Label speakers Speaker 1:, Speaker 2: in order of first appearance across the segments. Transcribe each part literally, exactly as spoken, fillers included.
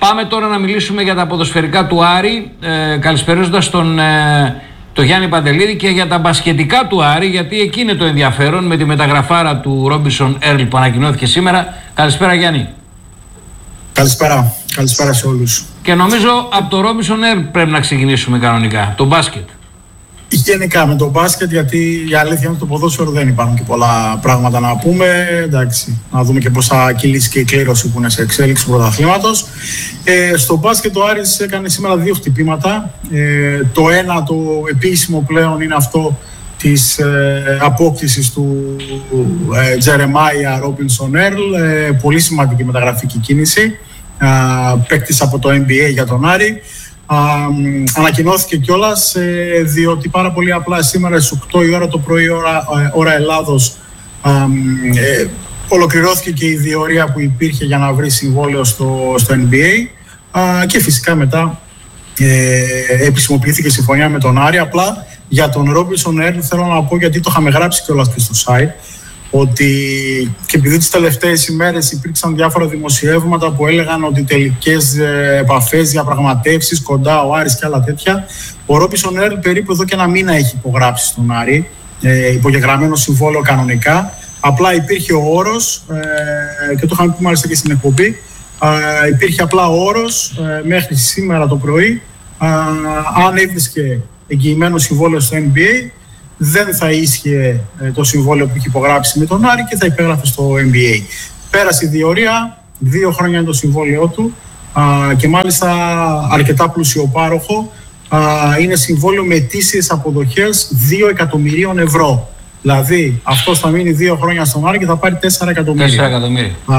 Speaker 1: Πάμε τώρα να μιλήσουμε για τα ποδοσφαιρικά του Άρη, ε, καλησπερίζοντας τον ε, το Γιάννη Παντελίδη, και για τα μπασκετικά του Άρη, γιατί εκεί είναι το ενδιαφέρον με τη μεταγραφάρα του Ρόμπινσον Έρλ που ανακοινώθηκε σήμερα. Καλησπέρα Γιάννη.
Speaker 2: Καλησπέρα. Καλησπέρα σε όλους.
Speaker 1: Και νομίζω από το Ρόμπινσον Έρλ πρέπει να ξεκινήσουμε κανονικά, το μπάσκετ.
Speaker 2: Γενικά με το μπάσκετ, γιατί η αλήθεια είναι το ποδόσφαιρο δεν υπάρχουν και πολλά πράγματα να πούμε. Εντάξει, να δούμε και πώς θα κυλήσει και η κλήρωση που είναι σε εξέλιξη του πρωταθλήματος. Ε, στο μπάσκετ ο Άρης έκανε σήμερα δύο χτυπήματα. Ε, το ένα, το επίσημο πλέον, είναι αυτό της ε, απόκτησης του ε, Τζερεμάια Ρόμπινσον Έρλ. Ε, πολύ σημαντική μεταγραφική κίνηση. Ε, παίκτης από το N B A για τον Άρη. Uh, ανακοινώθηκε κιόλας, ε, διότι πάρα πολύ απλά σήμερα στις οκτώ η ώρα το πρωί, ώρα, ε, ώρα Ελλάδος, uh, ε, ολοκληρώθηκε και η διορία που υπήρχε για να βρει συμβόλαιο στο, στο N B A, uh, και φυσικά μετά ε, επισημοποιήθηκε συμφωνία με τον Άρη. Απλά για τον Ρόμπινσον Έρλ θέλω να πω, γιατί το είχαμε γράψει κιόλας και στο site, ότι και επειδή τις τελευταίες ημέρες υπήρξαν διάφορα δημοσιεύματα που έλεγαν ότι τελικές επαφές, διαπραγματεύσεις κοντά ο Άρης και άλλα τέτοια, ο Ρόμπινσον Έρλ περίπου εδώ και ένα μήνα έχει υπογράψει στον Άρη, ε, υπογεγραμμένο συμβόλαιο κανονικά. Απλά υπήρχε ο όρος, ε, και το είχαμε πει μάλιστα και στην εκπομπή, ε, υπήρχε απλά ο όρος ε, μέχρι σήμερα το πρωί, ε, αν έβρισκε εγγυημένο συμβόλαιο στο N B A, δεν θα ίσχυε το συμβόλαιο που έχει υπογράψει με τον Άρη και θα υπέγραφε στο N B A. Πέρασε η διορία, δύο χρόνια είναι το συμβόλαιό του, α, και μάλιστα αρκετά πλουσιοπάροχο. Α, είναι συμβόλαιο με ετήσιες αποδοχές δύο εκατομμυρίων ευρώ. Δηλαδή αυτός θα μείνει δύο χρόνια στον Άρη και θα πάρει τέσσερα εκατομμύρια.
Speaker 1: τέσσερα εκατομμύρια. Α,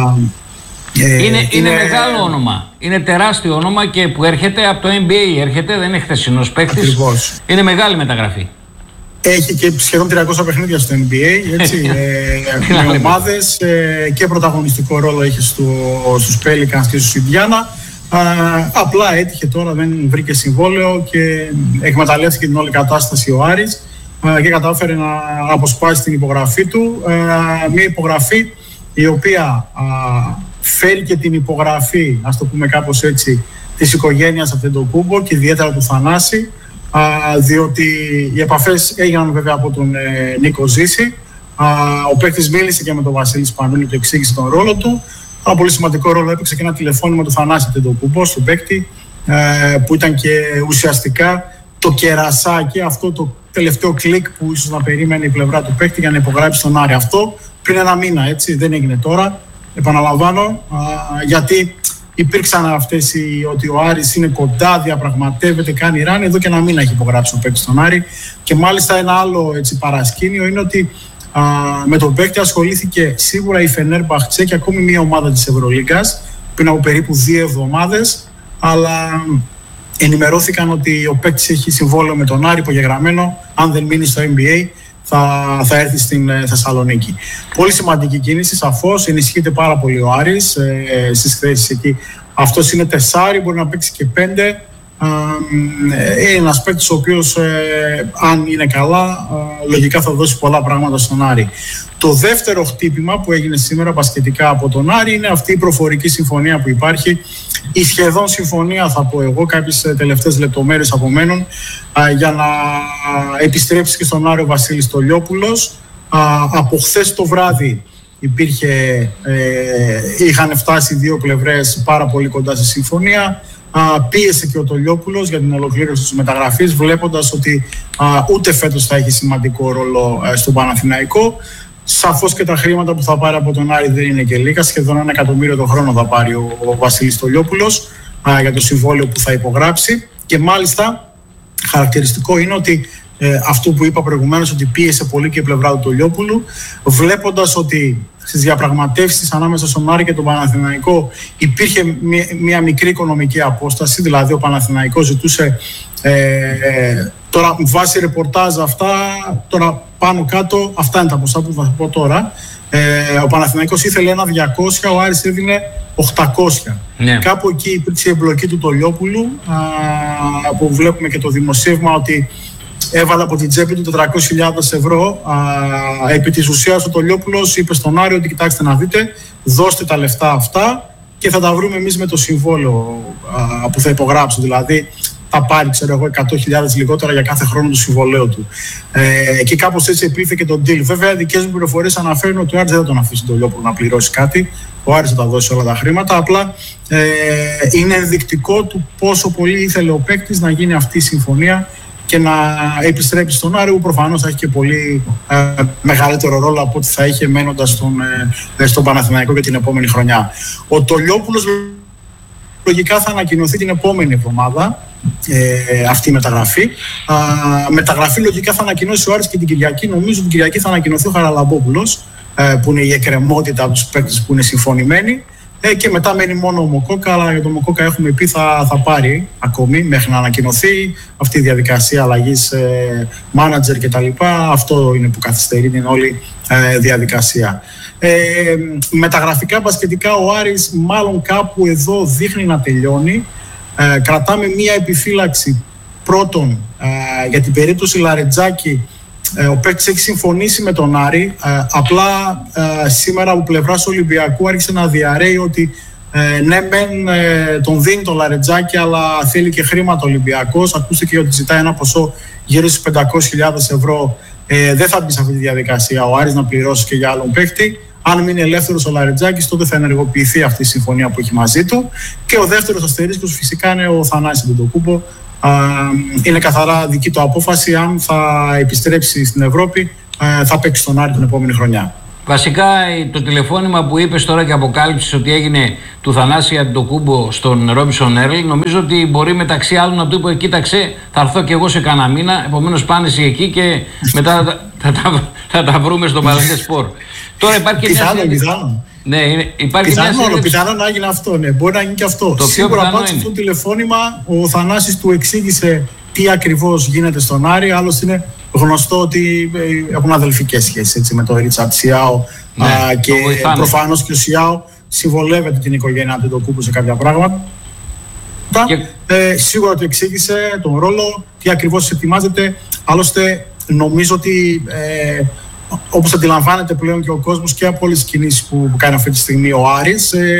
Speaker 1: ε, είναι, είναι, είναι μεγάλο όνομα. Είναι τεράστιο όνομα και που έρχεται από το N B A. Έρχεται, δεν είναι χθεσινός παίκτης.
Speaker 2: Ακριβώς.
Speaker 1: Είναι μεγάλη μεταγραφή.
Speaker 2: Έχει και σχεδόν τριακόσια παιχνίδια στο N B A, έτσι, ε, με ομάδες, ε, και πρωταγωνιστικό ρόλο έχει στο, στους Pelicans και στους Ινδιάνα. Απλά έτυχε τώρα, δεν βρήκε συμβόλαιο και εκμεταλλεύτηκε την όλη κατάσταση ο Άρης α, και κατάφερε να αποσπάσει την υπογραφή του. Α, μια υπογραφή η οποία α, φέρει και την υπογραφή, ας το πούμε κάπως έτσι, της οικογένειας Αντετοκούμπο και ιδιαίτερα του Θανάση. Uh, διότι οι επαφές έγιναν βέβαια από τον ε, Νίκο Ζήση. Uh, ο παίκτης μίλησε και με τον Βασίλη Σπανούλη, του εξήγησε τον ρόλο του. Ένα πολύ σημαντικό ρόλο έπαιξε και ένα τηλεφώνημα του Θανάση Αντετοκούμπο στον παίκτη, ε, που ήταν και ουσιαστικά το κερασάκι, αυτό το τελευταίο κλικ που ίσως να περίμενε η πλευρά του παίκτη για να υπογράψει τον Άρη. Αυτό πριν ένα μήνα, έτσι, δεν έγινε τώρα. Επαναλαμβάνω, uh, γιατί υπήρξαν αυτές οι, ότι ο Άρης είναι κοντά, διαπραγματεύεται, κάνει ράνι. Εδώ και ένα μήνα έχει υπογράψει ο παίκτης στον Άρη. Και μάλιστα ένα άλλο έτσι, παρασκήνιο είναι ότι α, με τον παίκτη ασχολήθηκε σίγουρα η Φενέρμπαχτσε και ακόμη μια ομάδα της Ευρωλίγκας πριν από περίπου δύο εβδομάδες. Αλλά ενημερώθηκαν ότι ο παίκτης έχει συμβόλαιο με τον Άρη υπογεγραμμένο. Αν δεν μείνει στο N B A, θα, θα έρθει στην ε, Θεσσαλονίκη. Πολύ σημαντική κίνηση, σαφώς. Ενισχύεται πάρα πολύ ο Άρης ε, ε, στις θέσεις εκεί. Αυτός είναι τεσσάρι, μπορεί να παίξει και πέντε. Ε, είναι ένας παίκτης ο οποίος, ε, αν είναι καλά, ε, λογικά θα δώσει πολλά πράγματα στον Άρη. Το δεύτερο χτύπημα που έγινε σήμερα πασχετικά από τον Άρη είναι αυτή η προφορική συμφωνία που υπάρχει. Η σχεδόν συμφωνία, θα πω εγώ, κάποιες τελευταίες λεπτομέρειες απομένουν, α, για να επιστρέψει και στον Άρη ο Βασίλης Στολιόπουλος. Α, από χθες το βράδυ υπήρχε, ε, είχαν φτάσει οι δύο πλευρές πάρα πολύ κοντά στη συμφωνία. Α, πίεσε και ο Τολιόπουλος για την ολοκλήρωση της μεταγραφής, βλέποντας ότι α, ούτε φέτος θα έχει σημαντικό ρόλο ε, στον Παναθηναϊκό. Σαφώς και τα χρήματα που θα πάρει από τον Άρη δεν είναι και λίγα. Σχεδόν ένα εκατομμύριο το χρόνο θα πάρει ο, ο Βασίλης Τολιόπουλος α, για το συμβόλαιο που θα υπογράψει. Και μάλιστα χαρακτηριστικό είναι ότι ε, αυτό που είπα προηγουμένως, ότι πίεσε πολύ και η πλευρά του Τολιόπουλου, βλέποντας ότι στις διαπραγματεύσεις ανάμεσα στον Άρη και τον Παναθηναϊκό υπήρχε μια, μια μικρή οικονομική απόσταση. Δηλαδή ο Παναθηναϊκός ζητούσε, ε, ε, τώρα βάσει ρεπορτάζ αυτά, τώρα πάνω κάτω, αυτά είναι τα ποσά που θα πω τώρα. Ε, ο Παναθηναϊκός ήθελε ένα διακόσια, ο Άρης έδινε οκτακόσια. Ναι. Κάπου εκεί υπήρξε η εμπλοκή του Τολιόπουλου, α, που βλέπουμε και το δημοσίευμα ότι έβαλε από την τσέπη του τετρακόσιες χιλιάδες ευρώ. Α, επί της ουσίας ο Τολιόπουλος είπε στον Άρη ότι κοιτάξτε να δείτε, δώστε τα λεφτά αυτά και θα τα βρούμε εμείς με το συμβόλαιο α, που θα υπογράψω. Δηλαδή, θα πάρει, ξέρω εγώ, εκατό χιλιάδες λιγότερα για κάθε χρόνο του συμβολέου του. Ε, και κάπως έτσι επήλθε και τον deal. Βέβαια, οι δικές μου πληροφορίες αναφέρουν ότι ο Άρης δεν θα τον αφήσει τον Λιόπουλο να πληρώσει κάτι. Ο Άρης θα τα δώσει όλα τα χρήματα. Απλά ε, είναι ενδεικτικό του πόσο πολύ ήθελε ο παίκτης να γίνει αυτή η συμφωνία και να επιστρέψει στον Άρη, που προφανώς θα έχει και πολύ ε, μεγαλύτερο ρόλο από ό,τι θα είχε μένοντας στον, ε, στον Παναθηναϊκό για την επόμενη χρονιά. Ο Τολιόπουλος λογικά θα ανακοινωθεί την επόμενη εβδομάδα. Ε, αυτή η μεταγραφή. Α, μεταγραφή λογικά θα ανακοινώσει ο Άρης και την Κυριακή. Νομίζω την Κυριακή θα ανακοινωθεί ο Χαραλαμπόπουλος, ε, που είναι η εκκρεμότητα από τους παίκτες που είναι συμφωνημένοι. Ε, και μετά μένει μόνο ο Μοκόκα, αλλά για τον Μοκόκα έχουμε πει θα, θα πάρει ακόμη μέχρι να ανακοινωθεί αυτή η διαδικασία αλλαγής ε, manager κτλ. Αυτό είναι που καθυστερεί την όλη ε, διαδικασία. Ε, μεταγραφικά μπασκετικά ο Άρης μάλλον κάπου εδώ δείχνει να τελειώνει. Ε, κρατάμε μία επιφύλαξη πρώτον ε, για την περίπτωση Λαρετζάκη. Ε, ο παίκτης έχει συμφωνήσει με τον Άρη, ε, απλά ε, σήμερα από πλευράς Ολυμπιακού άρχισε να διαρρέει ότι ε, ναι μεν ε, τον δίνει τον Λαρετζάκη, αλλά θέλει και χρήματα ο Ολυμπιακός. Ακούστηκε ότι ζητάει ένα ποσό γύρω στις πεντακόσιες χιλιάδες ευρώ. Ε, δεν θα μπει σε αυτή τη διαδικασία ο Άρης να πληρώσει και για άλλον παίκτη. Αν μείνει ελεύθερος ο Λαρετζάκης, τότε θα ενεργοποιηθεί αυτή η συμφωνία που έχει μαζί του. Και ο δεύτερος αστερίσκος φυσικά είναι ο Θανάσης Αντετοκούμπο. Είναι καθαρά δική του απόφαση αν θα επιστρέψει στην Ευρώπη, θα παίξει στον Άρη την επόμενη χρονιά.
Speaker 1: Βασικά το τηλεφώνημα που είπες τώρα και αποκάλυψες ότι έγινε του Θανάση Αντετοκούμπο στον Ρόμπινσον Έρλ, νομίζω ότι μπορεί μεταξύ άλλων να του είπε: κοίταξε, θα έρθω και εγώ σε κανένα μήνα. Επομένως πάνε εσύ εκεί και μετά θα, θα, θα, θα τα βρούμε στο Παλαιό Σπορ. Τώρα υπάρχει και
Speaker 2: πιθανό,
Speaker 1: μια
Speaker 2: πιθανό.
Speaker 1: Ναι, είναι, υπάρχει
Speaker 2: πιθανό,
Speaker 1: μια
Speaker 2: συνέντευξη... πιθανό να έγινε αυτό, ναι. Μπορεί να γίνει και αυτό.
Speaker 1: Το
Speaker 2: Σίγουρα πάντως αυτό το τηλεφώνημα ο Θανάσης του εξήγησε τι ακριβώς γίνεται στον Άρη. Άλλωστε είναι γνωστό ότι έχουν αδελφικές σχέσεις έτσι, με τον Ρίτσαρτ Σιάο, ναι, α, και προφανώς και ο Σιάο συμβολεύεται την οικογένεια του Αντετοκούμπου σε κάποια πράγματα. Και... Ε, σίγουρα του εξήγησε τον ρόλο, τι ακριβώς ετοιμάζεται. Άλλωστε νομίζω ότι ε, όπως αντιλαμβάνεται πλέον και ο κόσμος και από όλες τις κινήσεις που, που κάνει αυτή τη στιγμή ο Άρης, ε,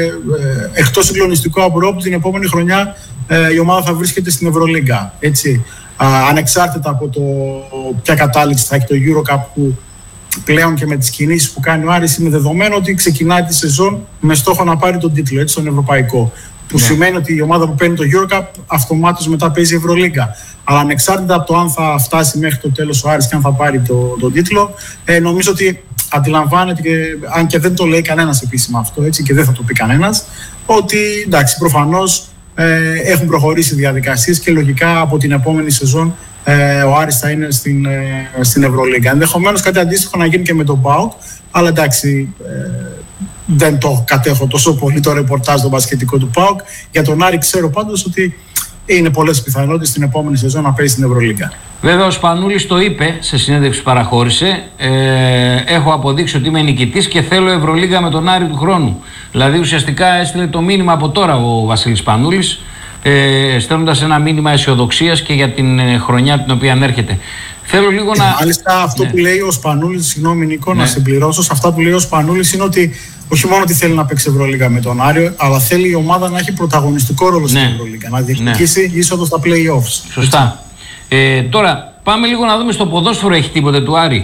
Speaker 2: ε, εκτός συγκλονιστικού απορρόπτου την επόμενη χρονιά ε, η ομάδα θα βρίσκεται στην Ευρωλίγκα. Έτσι. Α, ανεξάρτητα από το ποια κατάληξη θα έχει το EuroCup, που πλέον και με τις κινήσεις που κάνει ο Άρης είναι δεδομένο ότι ξεκινάει τη σεζόν με στόχο να πάρει τον τίτλο, έτσι, τον ευρωπαϊκό. Που yeah. σημαίνει ότι η ομάδα που παίρνει το EuroCup αυτομάτως μετά παίζει Ευρωλίγκα. Αλλά ανεξάρτητα από το αν θα φτάσει μέχρι το τέλος ο Άρης και αν θα πάρει το, τον τίτλο, ε, νομίζω ότι αντιλαμβάνεται, και, αν και δεν το λέει κανένας επίσημα αυτό, έτσι, και δεν θα το πει κανένας, ότι εντάξει, προφανώς ε, έχουν προχωρήσει διαδικασίες και λογικά από την επόμενη σεζόν ε, ο Άρης θα είναι στην, ε, στην Ευρωλίγκα. Ενδεχομένως κάτι αντίστοιχο να γίνει και με τον ΠΑΟΚ, αλλά εντάξει. Ε, Δεν το κατέχω τόσο πολύ το ρεπορτάζ το μπασκετικό του ΠΑΟΚ. Για τον Άρη ξέρω πάντως ότι είναι πολλές πιθανότητες στην επόμενη σεζόν να παίζει στην Ευρωλίγκα. Βέβαια ο Σπανούλης το είπε σε συνέντευξη που παραχώρησε. Ε, έχω αποδείξει ότι είμαι νικητής και θέλω Ευρωλίγκα με τον Άρη του χρόνου. Δηλαδή ουσιαστικά έστειλε το μήνυμα από τώρα ο Βασίλης Σπανούλης, ε, στέλνοντας ένα μήνυμα αισιοδοξίας και για την χρονιά την οποία ανέρχεται. Θέλω λίγο να... Μάλιστα αυτό ναι. που λέει ο Σπανούλης, συγγνώμη Νίκο, ναι. να συμπληρώσω, σε αυτά που λέει ο Σπανούλης είναι ότι όχι μόνο ότι θέλει να παίξει Ευρωλίγκα με τον Άριο, αλλά θέλει η ομάδα να έχει πρωταγωνιστικό ρόλο στην ναι. Ευρωλίγκα, να διεκδικήσει ναι. είσοδο στα play-offs. Σωστά. Ε, τώρα πάμε λίγο να δούμε στο ποδόσφαιρο, έχει τίποτε του Άρη?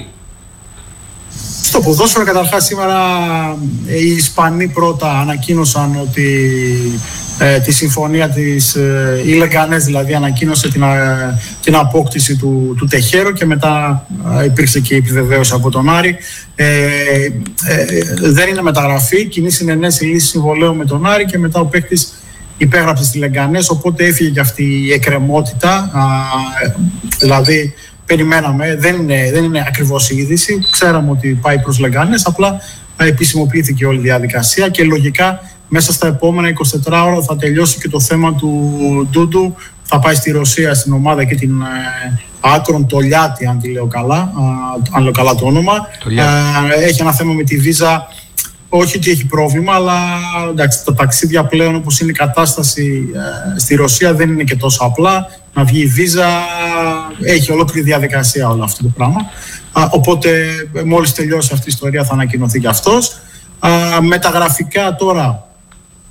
Speaker 2: Στο ποδόσφαιρο καταρχάς σήμερα οι Ισπανοί πρώτα ανακοίνωσαν ότι ε, τη συμφωνία της, ε, οι Λεγκανές δηλαδή ανακοίνωσε την, ε, την απόκτηση του, του Τεχέρο και μετά ε, υπήρξε και η επιβεβαίωση από τον Άρη. Ε, ε, δεν είναι μεταγραφή, κοινή συνενέση λύση συμβολέου με τον Άρη και μετά ο παίκτης υπέγραψε στη Λεγκανές, οπότε έφυγε και αυτή η εκκρεμότητα, ε, δηλαδή περιμέναμε, δεν είναι, δεν είναι ακριβώς η είδηση. Ξέραμε ότι πάει προς Λεγκάνες, απλά επισημοποιήθηκε όλη η διαδικασία και λογικά μέσα στα επόμενα εικοσιτέσσερις ώρα θα τελειώσει και το θέμα του Ντούντου. Θα πάει στη Ρωσία στην ομάδα και την ε, Άκρον Τολιάτη, αν τη λέω καλά, ε, αν λέω καλά το όνομα. Ε, έχει ένα θέμα με τη βίζα. Όχι ότι έχει πρόβλημα, αλλά εντάξει, τα ταξίδια πλέον όπως είναι η κατάσταση ε, στη Ρωσία δεν είναι και τόσο απλά. Να βγει η βίζα, έχει ολόκληρη διαδικασία όλο αυτό το πράγμα. Α, οπότε μόλις τελειώσει αυτή η ιστορία θα ανακοινωθεί και αυτός. Α, μεταγραφικά τώρα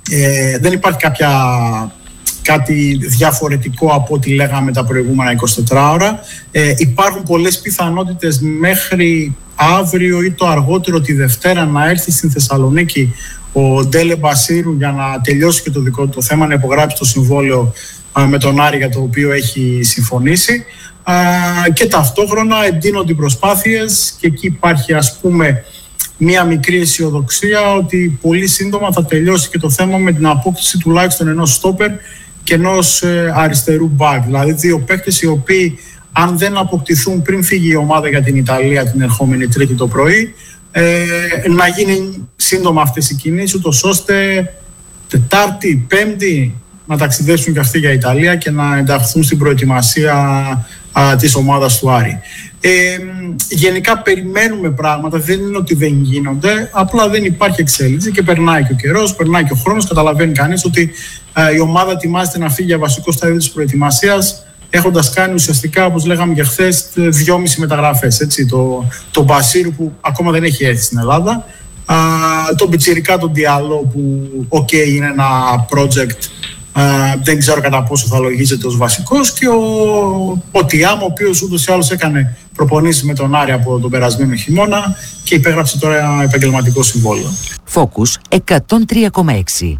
Speaker 2: Ε, δεν υπάρχει κάποια, κάτι διαφορετικό από ό,τι λέγαμε τα προηγούμενα εικοσιτέσσερις ώρα. Ε, υπάρχουν πολλές πιθανότητες μέχρι αύριο ή το αργότερο τη Δευτέρα να έρθει στην Θεσσαλονίκη ο Ντέλε Μπασίρου για να τελειώσει και το δικό του το θέμα, να υπογράψει το συμβόλαιο α, με τον Άρη για το οποίο έχει συμφωνήσει. Α, και ταυτόχρονα εντείνονται οι προσπάθειες και εκεί υπάρχει, ας πούμε, μία μικρή αισιοδοξία ότι πολύ σύντομα θα τελειώσει και το θέμα με την απόκτηση τουλάχιστον ενός στόπερ και ενός ε, αριστερού μπακ. Δηλαδή δύο παίκτες οι οποίοι, αν δεν αποκτηθούν πριν φύγει η ομάδα για την Ιταλία την ερχόμενη Τρίτη το πρωί, ε, να γίνει σύντομα αυτές οι κινήσεις, ούτως ώστε Τετάρτη, Πέμπτη να ταξιδέψουν και αυτοί για Ιταλία και να ενταχθούν στην προετοιμασία α, της ομάδας του Άρη. Ε, γενικά περιμένουμε πράγματα, δεν είναι ότι δεν γίνονται, απλά δεν υπάρχει εξέλιξη και περνάει και ο καιρός, περνάει και ο χρόνος. Καταλαβαίνει κανείς ότι α, η ομάδα ετοιμάζεται να φύγει για βασικό στάδιο της προετοιμασίας, έχοντας κάνει ουσιαστικά, όπως λέγαμε και χθες, δυόμιση μεταγραφές. Έτσι, το, το Μπασίρου που ακόμα δεν έχει έρθει στην Ελλάδα, α, τον Πιτσιρικά, τον Διάλο που ok, είναι ένα project, α, δεν ξέρω κατά πόσο θα λογίζεται ως βασικός, και ο, ο Τιάμ, ο οποίος ούτως ή άλλως έκανε προπονήσεις με τον Άρη από τον περασμένο χειμώνα και υπέγραψε τώρα ένα επαγγελματικό συμβόλαιο.
Speaker 3: Focus εκατόν τρία κόμμα έξι.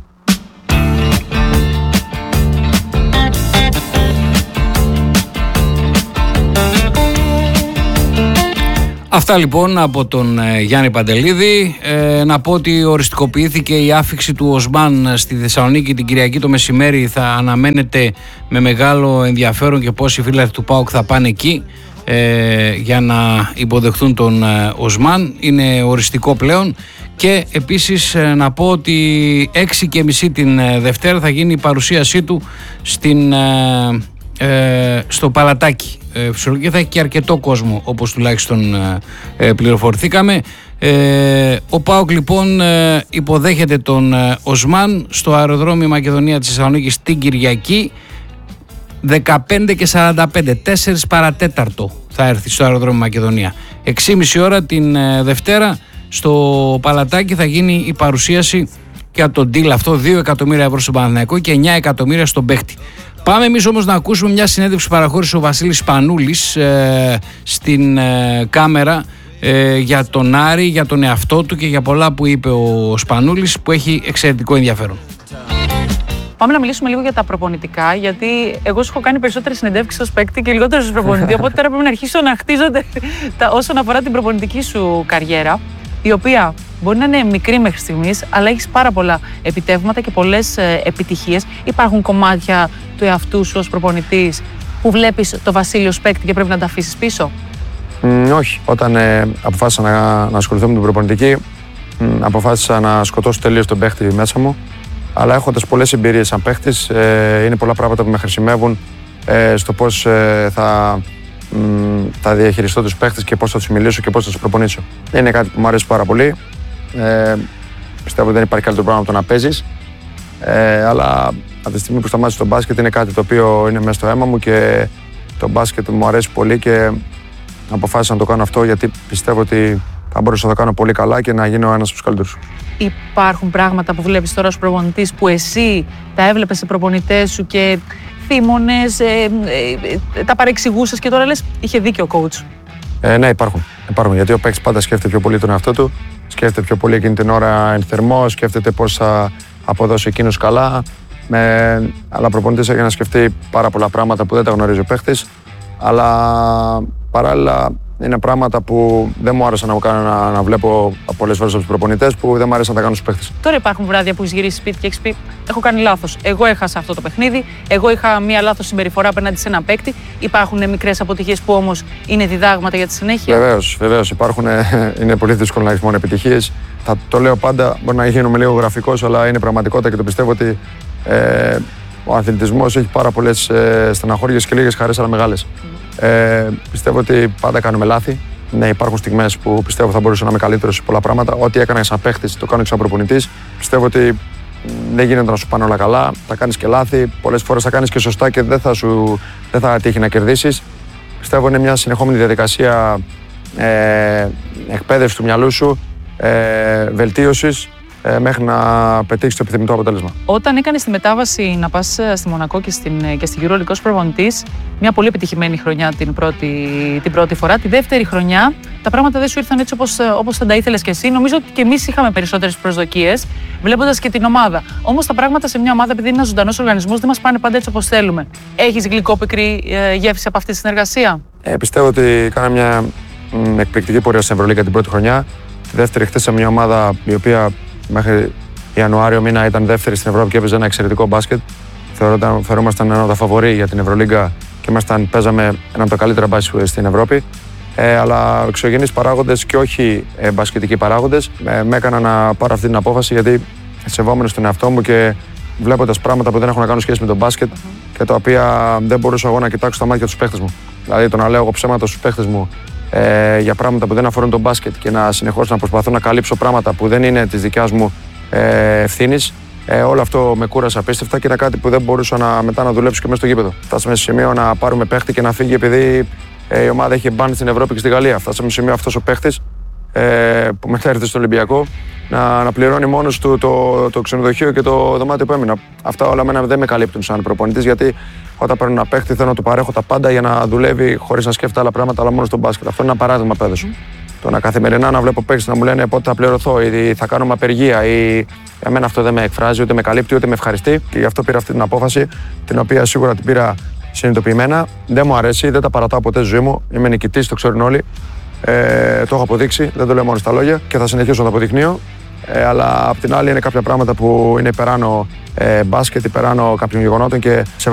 Speaker 1: Αυτά λοιπόν από τον ε, Γιάννη Παντελίδη. Ε, να πω ότι οριστικοποιήθηκε η άφιξη του Οσμάν στη Θεσσαλονίκη την Κυριακή το μεσημέρι. Θα αναμένεται με μεγάλο ενδιαφέρον και πόσοι φίλοι του ΠΑΟΚ θα πάνε εκεί ε, για να υποδεχθούν τον ε, Οσμάν. Είναι οριστικό πλέον. Και επίσης ε, να πω ότι έξι και μισή την ε, Δευτέρα θα γίνει η παρουσίασή του στην... Ε, Ε, στο Παλατάκι. Ε, φυσιολογικά θα έχει και αρκετό κόσμο, όπως τουλάχιστον ε, πληροφορηθήκαμε. Ε, ο ΠΑΟΚ λοιπόν ε, υποδέχεται τον ε, Οσμάν στο αεροδρόμιο Μακεδονία της Θεσσαλονίκης την Κυριακή δεκαπέντε και σαράντα πέντε, τέσσερα παρατέταρτο θα έρθει στο αεροδρόμιο Μακεδονία. έξι και μισή ώρα την ε, Δευτέρα στο Παλατάκι θα γίνει η παρουσίαση και από τον deal αυτό, δύο εκατομμύρια ευρώ στον Παναθηναϊκό και εννιά εκατομμύρια στον παίχτη. Πάμε εμείς όμως να ακούσουμε μια συνέντευξη που παραχώρησε ο Βασίλης Σπανούλης ε, στην ε, κάμερα ε, για τον Άρη, για τον εαυτό του και για πολλά που είπε ο Σπανούλης, που έχει εξαιρετικό ενδιαφέρον.
Speaker 4: Πάμε να μιλήσουμε λίγο για τα προπονητικά, γιατί εγώ σου έχω κάνει περισσότερες συνεντεύξεις ως παίκτη και λιγότερο ως προπονητή. Οπότε τώρα πρέπει να αρχίσω να χτίζονται τα, όσον αφορά την προπονητική σου καριέρα, η οποία μπορεί να είναι μικρή μέχρι στιγμής, αλλά έχεις πάρα πολλά επιτεύγματα και πολλές ε, επιτυχίες. Υπάρχουν κομμάτια του εαυτού σου ως προπονητής που βλέπεις το Βασίλειο ως παίκτη και πρέπει να τα αφήσεις πίσω?
Speaker 5: Mm, όχι. Όταν ε, αποφάσισα να, να ασχοληθώ με την προπονητική, mm, αποφάσισα να σκοτώσω τελείως τον παίκτη μέσα μου. Αλλά έχοντας πολλές εμπειρίες σαν παίκτης, ε, είναι πολλά πράγματα που με χρησιμεύουν ε, στο πώς ε, θα, μ, θα διαχειριστώ τους παίκτες και πώς θα τους μιλήσω και πώς θα τους προπονήσω. Είναι κάτι που μου αρέσει πάρα πολύ. Ε, πιστεύω ότι δεν υπάρχει καλύτερο πράγμα από το να παίζεις. Ε, αλλά από τη στιγμή που σταμάτησα το μπάσκετ είναι κάτι το οποίο είναι μέσα στο αίμα μου και το μπάσκετ μου αρέσει πολύ και αποφάσισα να το κάνω αυτό γιατί πιστεύω ότι θα μπορούσα να το κάνω πολύ καλά και να γίνω ένας από τους καλύτερους.
Speaker 4: Υπάρχουν πράγματα που βλέπεις τώρα ως προπονητής που εσύ τα έβλεπες σε προπονητές σου και θύμωνες, ε, ε, τα παρεξηγούσες και τώρα λες είχε δίκιο ο coach?
Speaker 5: Ε, ναι, υπάρχουν. υπάρχουν. Γιατί ο παίκτης πάντα σκέφτεται πιο πολύ τον εαυτό του, σκέφτεται πιο πολύ εκείνη την ώρα ενθερμό, σκέφτεται πώς θα αποδώσει εκείνος καλά. Με... Αλλά προπονητής έχει να σκεφτεί πάρα πολλά πράγματα που δεν τα γνωρίζει ο παίκτης. Αλλά παράλληλα είναι πράγματα που δεν μου άρεσε να μου κάνω να, να βλέπω πολλές φορές από τους προπονητές που δεν μου άρεσε να τα κάνω στους παίκτες.
Speaker 4: Τώρα υπάρχουν βράδια που έχεις γυρίσει σπίτι και έχεις πει: έχω κάνει λάθος. Εγώ έχασα αυτό το παιχνίδι. Εγώ είχα μία λάθος συμπεριφορά απέναντι σε ένα παίκτη. Υπάρχουν μικρές αποτυχίες που όμως είναι διδάγματα για τη συνέχεια.
Speaker 5: Βεβαίως, βεβαίως. Υπάρχουν, είναι πολύ δύσκολο να έχει μόνο επιτυχίες. Θα το λέω πάντα, μπορεί να γίνομαι λίγο γραφικός, αλλά είναι πραγματικότητα και το πιστεύω ότι ε, ο αθλητισμός έχει πάρα πολλές ε, στεναχώριες και λίγες χαρές, αλλά μεγάλες. Ε, πιστεύω ότι πάντα κάνουμε λάθη. Ναι, υπάρχουν στιγμές που πιστεύω θα μπορούσα να είμαι καλύτερος σε πολλά πράγματα. Ό,τι έκανα σαν παίχτης, το κάνω και σαν προπονητής. Πιστεύω ότι δεν γίνεται να σου πάνε όλα καλά. Θα κάνεις και λάθη. Πολλές φορές θα κάνεις και σωστά και δεν θα, σου, δεν θα τύχει να κερδίσεις. Πιστεύω είναι μια συνεχόμενη διαδικασία ε, εκπαίδευση του μυαλού σου, ε, βελτίωσης. ε, μέχρι να πετύχει το επιθυμητό αποτέλεσμα.
Speaker 4: Όταν έκανε τη μετάβαση να πα στη Μονακό και στην, και στη EuroLeague ως προπονητής, μια πολύ επιτυχημένη χρονιά την πρώτη, την πρώτη φορά. Τη δεύτερη χρονιά τα πράγματα δεν σου ήρθαν έτσι όπως, όπως θα τα ήθελες και εσύ. Νομίζω ότι και εμείς είχαμε περισσότερες προσδοκίες, βλέποντας και την ομάδα. Όμως τα πράγματα σε μια ομάδα, επειδή είναι ένας ζωντανός οργανισμός, δεν μας πάνε πάντα έτσι όπως θέλουμε. Έχεις γλυκό-πικρή ε, γεύση από αυτή τη συνεργασία?
Speaker 5: Ε, πιστεύω ότι κάναμε μια μ, εκπληκτική πορεία στην Ευρωλίγκα την πρώτη χρονιά. Τη δεύτερη χτίσαμε μια ομάδα η οποία μέχρι Ιανουάριο μήνα ήταν δεύτερη στην Ευρώπη και έπαιζε ένα εξαιρετικό μπάσκετ. Θεωρούμασταν ένα από τα φαβορί για την Ευρωλίγκα και ήμασταν, παίζαμε ένα από τα καλύτερα μπάσκετ στην Ευρώπη. Ε, αλλά εξωγενείς παράγοντες και όχι ε, μπασκετικοί παράγοντες ε, με έκαναν να πάρω αυτή την απόφαση, γιατί σεβόμενος τον εαυτό μου και βλέποντας πράγματα που δεν έχουν να κάνουν σχέση με τον μπάσκετ και τα οποία δεν μπορούσα εγώ να κοιτάξω στα μάτια του παίχτες μου. Δηλαδή το να λέω εγώ ψέματα στους παίχτες μου ε, για πράγματα που δεν αφορούν τον μπάσκετ και να συνεχώς να προσπαθώ να καλύψω πράγματα που δεν είναι της δικιάς μου ε, ευθύνης. Ε, όλο αυτό με κούρασε απίστευτα και ήταν κάτι που δεν μπορούσα να, μετά να δουλέψω και μέσα στο γήπεδο. Φτάσαμε σε σημείο να πάρουμε παίχτη και να φύγει επειδή ε, η ομάδα είχε μπαν στην Ευρώπη και στη Γαλλία. Φτάσαμε σε σημείο αυτός ο παίχτης ε, που μετά ήρθε στο Ολυμπιακό να, να πληρώνει μόνος του το, το, το ξενοδοχείο και το δωμάτιο που έμεινα. Αυτά όλα μένα δεν με καλύπτουν σαν προπονητής, γιατί όταν παίρνω ένα παίχτη θέλω να του παρέχω τα πάντα για να δουλεύει χωρίς να σκέφτεται άλλα πράγματα, αλλά μόνο στον μπάσκετ. Αυτό είναι ένα παράδειγμα που έδωσα. Το να καθημερινά να βλέπω παίκτες να μου λένε πότε θα πληρωθώ ή θα κάνουμε απεργία, ή για μένα αυτό δεν με εκφράζει, ούτε με καλύπτει, ούτε με ευχαριστεί. Και γι' αυτό πήρα αυτή την απόφαση, την οποία σίγουρα την πήρα συνειδητοποιημένα. Δεν μου αρέσει, δεν τα παρατάω ποτέ στη ζωή μου. Είμαι νικητής, το ξέρουν όλοι. Ε, το έχω αποδείξει, δεν το λέω μόνο στα λόγια και θα συνεχίσω να το αποδεικνύω. Ε, αλλά απ' την άλλη είναι κάποια πράγματα που είναι υπεράνω ε, μπάσκετ, υπεράνω κάποιων γεγονότων και σε